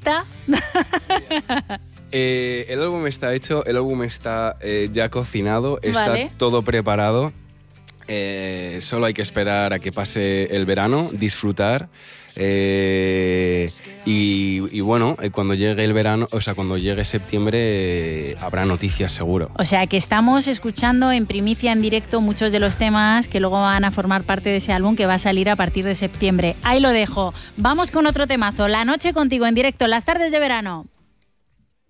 lista? El álbum está hecho, el álbum está ya cocinado, está Vale. todo preparado. Solo hay que esperar a que pase el verano, disfrutar. Y bueno, cuando llegue el verano, o sea, cuando llegue septiembre, habrá noticias seguro. O sea que estamos escuchando en primicia, en directo, muchos de los temas que luego van a formar parte de ese álbum que va a salir a partir de septiembre. Ahí lo dejo. Vamos con otro temazo. La noche contigo en directo, las tardes de verano.